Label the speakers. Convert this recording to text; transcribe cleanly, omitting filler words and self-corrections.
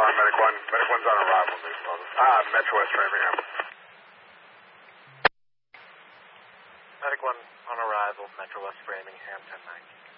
Speaker 1: Medic 1. Medic 1's on arrival, Metro West Framingham.
Speaker 2: Medic 1 on arrival, Metro West Framingham, 10-9.